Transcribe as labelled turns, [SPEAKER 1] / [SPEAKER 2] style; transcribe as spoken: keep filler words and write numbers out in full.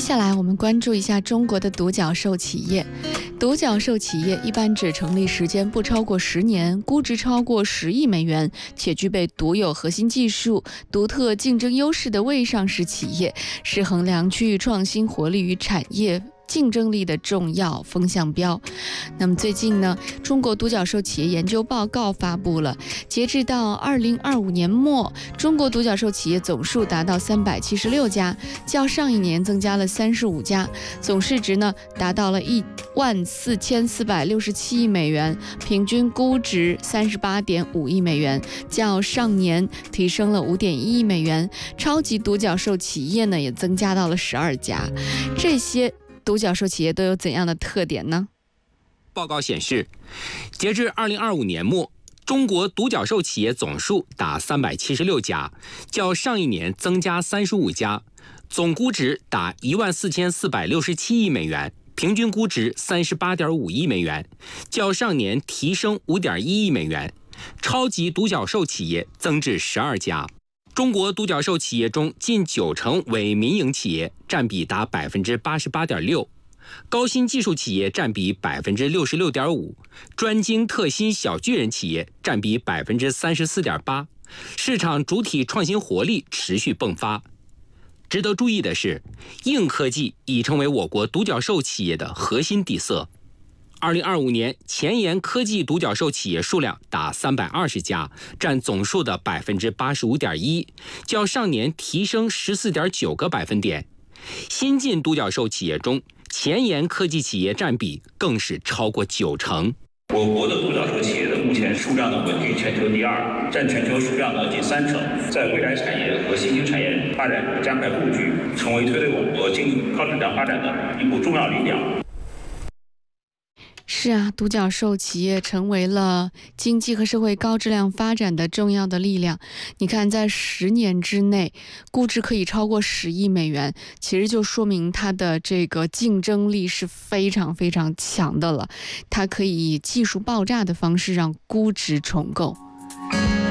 [SPEAKER 1] 下来我们关注一下中国的独角兽企业。独角兽企业一般指成立时间不超过十年，估值超过十亿美元，且具备独有核心技术、独特竞争优势的未上市企业，是衡量区域创新活力与产业竞争力的重要风向标。那么最近呢，中国独角兽企业研究报告发布了，截至到二零二五年末，中国独角兽企业总数达到三百七十六家，较上一年增加了三十五家，总市值呢达到了一万四千四百六十七亿美元，平均估值三十八点五亿美元，较上年提升了五点一亿美元。超级独角兽企业呢也增加到了十二家。这些独角兽企业都有怎样的特点呢？
[SPEAKER 2] 报告显示，截至二零二五年末，中国独角兽企业总数达三百七十六家，较上一年增加三十五家，总估值达一万四千四百六十七亿美元，平均估值三十八点五亿美元，较上年提升五点一亿美元。超级独角兽企业增至十二家。中国独角兽企业中，近九成为民营企业，占比达百分之八十八点六；高新技术企业占比百分之六十六点五；专精特新小巨人企业占比百分之三十四点八。市场主体创新活力持续迸发。值得注意的是，硬科技已成为我国独角兽企业的核心底色。二零二五年，前沿科技独角兽企业数量达三百二十家，占总数的百分之八十五点一，较上年提升十四点九个百分点。新进独角兽企业中，前沿科技企业占比更是超过九成。
[SPEAKER 3] 我国的独角兽企业的目前数量呢稳居全球第二，占全球数量的近三成，在未来产业和新兴产业发展加快布局，成为推动我国经济高质量发展的一股重要力量。
[SPEAKER 1] 是啊，独角兽企业成为了经济和社会高质量发展的重要的力量。你看，在十年之内，估值可以超过十亿美元，其实就说明它的这个竞争力是非常非常强的了。它可以以技术爆炸的方式让估值重构。